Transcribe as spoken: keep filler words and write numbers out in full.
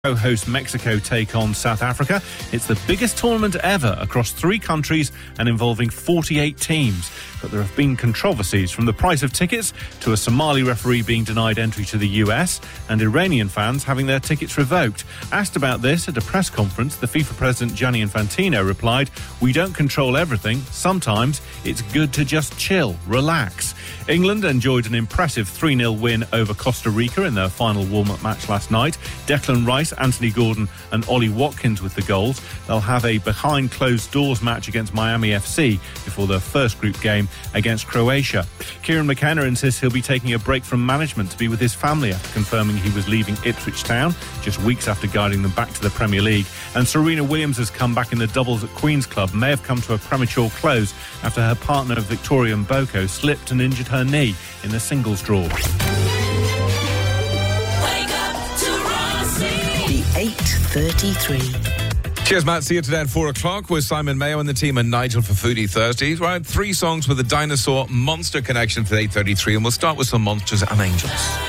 Co-host Mexico take on South Africa. It's the biggest tournament ever across three countries and involving forty-eight teams. But there have been controversies, from the price of tickets to a Somali referee being denied entry to the U S and Iranian fans having their tickets revoked. Asked about this at a press conference, the FIFA president Gianni Infantino replied, "We don't control everything. Sometimes it's good to just chill, relax." England enjoyed an impressive three nil win over Costa Rica in their final warm-up match last night. Declan Rice, Anthony Gordon and Ollie Watkins with the goals. They'll have a behind-closed-doors match against Miami F C before their first group game against Croatia. Kieran McKenna insists he'll be taking a break from management to be with his family after confirming he was leaving Ipswich Town just weeks after guiding them back to the Premier League. And Serena Williams' comeback in the doubles at Queen's Club may have come to a premature close after her partner Victoria Mboko slipped and injured her knee in the singles draw. eight thirty-three. Cheers, Matt. See you today at four o'clock with Simon Mayo and the team and Nigel for Foodie Thursdays. Right, three songs with a dinosaur monster connection for eight thirty-three, and we'll start with some monsters and angels.